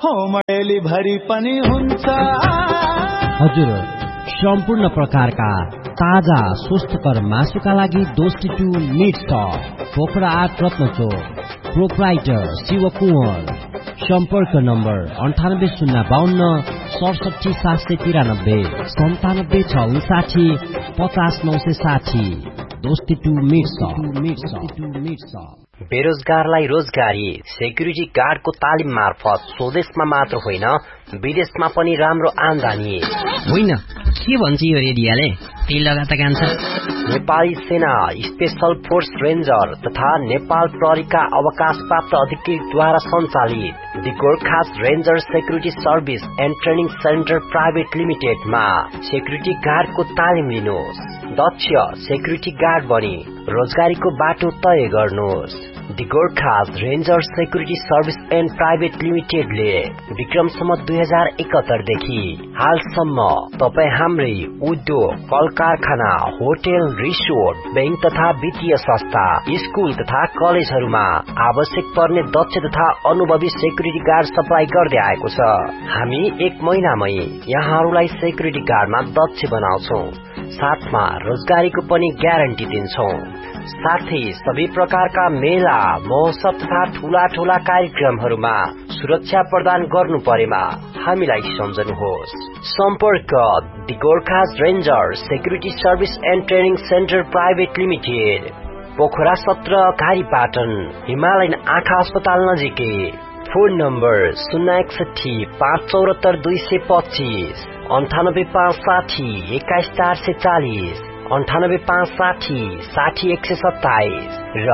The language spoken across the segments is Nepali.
होम डेलिभरी पनि हुन्छ। हजुर, सम्पूर्ण प्रकारका ताजा स्वस्थकर मासुका लागि दोस्ती to meet stop, Pokhara 8 रत्नचोक, proprietor Shiv Kunwar. सम्पर्क नम्बर 9805 67 793 97 659 50 दोस्ती टु मिट स्टप। बेरोजगारलाई रोजगारी सेक्युरिटी गार्डको तालिम मार्फत स्वदेशमा मात्र होइन विदेशमा पनि राम्रो आमदानी। होइन, के भन्छ यो रेडियोले? त्यही लगातार कान्छ। नेपाली सेना स्पेशल फोर्स रेन्जर तथा नेपाल प्रहरीका अवकाश प्राप्त अधिकृतद्वारा सञ्चालित the Gorkhas ranger security service and training centre private लिमिटेडमा security गार्डको तालिम लिनुहोस्। दक्ष सेक्युरिटी गार्ड बनी रोजगारीको बाटो तय गर्नुहोस्। The Gorkhas ranger security service and private लिमिटेडले विक्रमसम्म 2071 देखि हालसम्म तपाई हाम्रै उद्योग, कल कारखाना, होटल, रिसोर्ट, बैंक तथा वित्तीय संस्था, स्कुल तथा कलेजहरूमा आवश्यक पर्ने दक्ष तथा अनुभवी सेक्युरिटी गार्ड सप्लाई गर्दै आएको छ। हामी 1 महिनामै यहाँहरूलाई सेक्युरिटी गार्डमा दक्ष बनाउँछौं, साथमा रोजगारीको पनि ग्यारेन्टी दिन्छौं। साथै सबै प्रकारका मेला, महोत्सव तथा ठूला ठूला कार्यक्रमहरूमा सुरक्षा प्रदान गर्नु परेमा हामीलाई सम्झनुहोस्। सम्पर्क the Gorkhas ranger security service and training centre private limited, Pokhara 17 कालीपाटन, Himalayan आँखा अस्पताल नजिकै। फोन नम्बर 061 574 225, 98560 21440, 98560 60127 र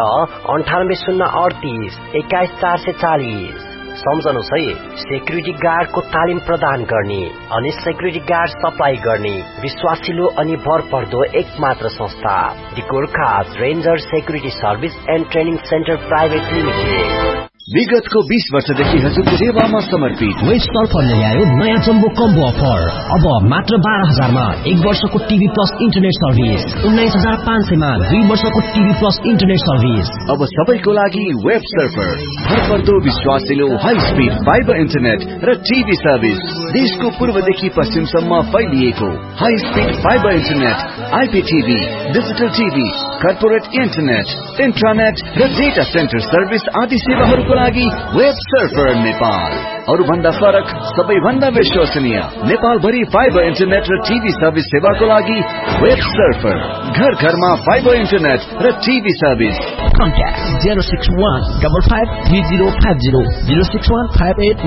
98038 21440। सम्झनुहोस् है, सेक्युरिटी गार्डको तालिम प्रदान गर्ने अनि सेक्युरिटी गार्ड सप्लाई गर्ने विश्वासिलो अनि भरपर्दो एकमात्र संस्था the Gorkhas ranger security service and training centre private limited. विगतको 20 वर्षदेखि हजुरको सेवामा समर्पित वेस्ट तर्फले ल्यायो नयाँ जम्बो कम्बो अफर। अब मात्र 12,000 मा 1 वर्षको टिभी प्लस इन्टरनेट सर्भिस, 19,500 मा 2 वर्षको टिभी प्लस इन्टरनेट सर्भिस। अब सबैको लागि वेब सर्फर, भरपर्दो विश्वासिलो हाई स्पिड फाइबर इन्टरनेट र टिभी सर्भिस। देशको पूर्वदेखि पश्चिमसम्म फैलिएको high speed fibre internet, आइपीटीभी, digital TV, corporate internet, इन्ट्रानेट र डेटा सेन्टर सर्भिस आदि सेवाहरूको लागि वेब सर्फर नेपाल। अरूभन्दा फरक, सबैभन्दा विश्वसनीय नेपाल भरि फाइबर इन्टरनेट र टिभी सर्भिस सेवाको लागि वेब सर्फर। घर घरमा फाइबर इन्टरनेट र TV service. Contact 061553050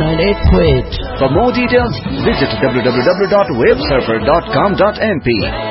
061589848. For more details, visit www.websurfer.com.np.